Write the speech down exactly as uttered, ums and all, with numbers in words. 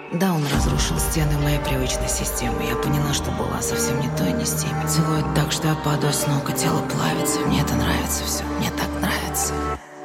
Да, он разрушил стены моей привычной системы. Я поняла, что была совсем не той, не с теми. Целует так, что я падаю с ног, и тело плавится. Мне это нравится все, мне так нравится.